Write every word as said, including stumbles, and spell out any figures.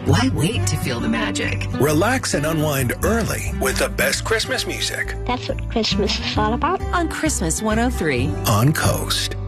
Why wait to feel the magic? Relax and unwind early with the best Christmas music That's what Christmas is all about. On Christmas one oh three. on Coast.